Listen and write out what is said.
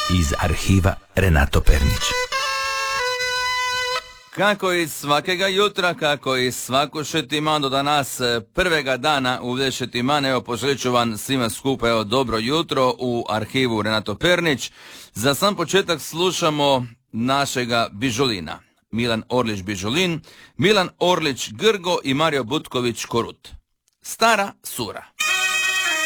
iz arhiva Renato Pernić. Kako i svakega jutra, kako i svaku šetiman do danas prvega dana u šetiman, evo poželit ću vam svima skupa evo dobro jutro u arhivu Renato Pernić. Za sam početak slušamo našega Bižulina. Milan Orlić Bižulin, Milan Orlić Grgo i Mario Butković Korut. Stara sura.